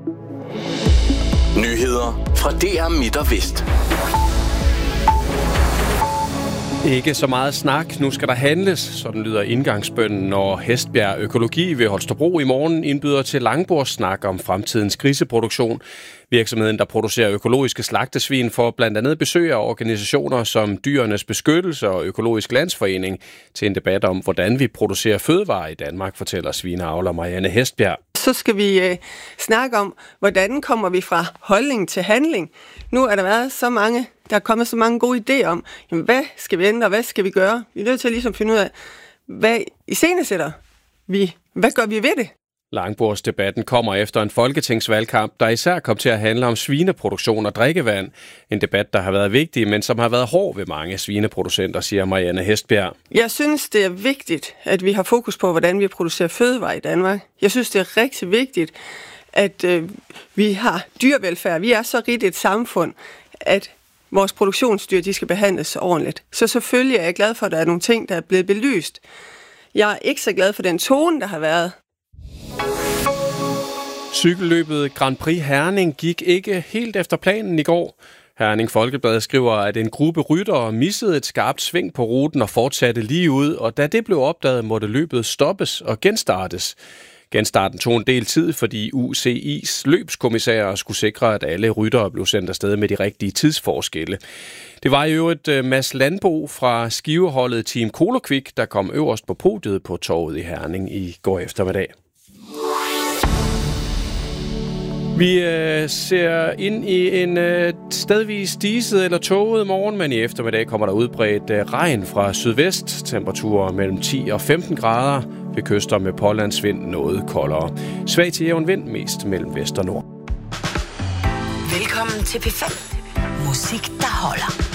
Nyheder fra DR Midt og Vest. Ikke så meget snak, nu skal der handles. Sådan lyder indgangsbønnen, når Hestbjerg Økologi ved Holstebro i morgen indbyder til langbordssnak om fremtidens griseproduktion. Virksomheden, der producerer økologiske slagtesvin, får blandt andet besøg af organisationer som Dyrenes Beskyttelse og Økologisk Landsforening til en debat om, hvordan vi producerer fødevarer i Danmark, fortæller svineavler Marianne Hestbjerg. Så skal vi snakke om, hvordan kommer vi fra holdning til handling. Nu er der været så mange, der er kommet så mange gode idéer om, jamen, hvad skal vi ændre, hvad skal vi gøre? Vi er nødt til at ligesom finde ud af, hvad iscenesætter vi? Hvad gør vi ved det? Langbordsdebatten kommer efter en folketingsvalgkamp, der især kom til at handle om svineproduktion og drikkevand. En debat, der har været vigtig, men som har været hård ved mange svineproducenter, siger Marianne Hestbjerg. Jeg synes, det er vigtigt, at vi har fokus på, hvordan vi producerer fødevarer i Danmark. Jeg synes, det er rigtig vigtigt, at vi har dyrevelfærd. Vi er så rigt et samfund, at vores produktionsdyr, de skal behandles ordentligt. Så selvfølgelig er jeg glad for, at der er nogle ting, der er blevet belyst. Jeg er ikke så glad for den tone, der har været. Cykelløbet Grand Prix Herning gik ikke helt efter planen i går. Herning Folkeblad skriver, at en gruppe ryttere missede et skarpt sving på ruten og fortsatte lige ud, og da det blev opdaget, måtte løbet stoppes og genstartes. Genstarten tog en del tid, fordi UCI's løbskommissærer skulle sikre, at alle ryttere blev sendt afsted med de rigtige tidsforskelle. Det var jo et Mads Landbo fra skiveholdet Team Colorquick, der kom øverst på podiet på torvet i Herning i går eftermiddag. Vi ser ind i en stedvis diset eller tåget morgen, men i eftermiddag kommer der udbredt regn fra sydvest. Temperaturer mellem 10 og 15 grader. Ved kyster med pålandsvind noget koldere. Svag til jævn vind mest mellem vest og nord. Velkommen til P5. Musik, der holder.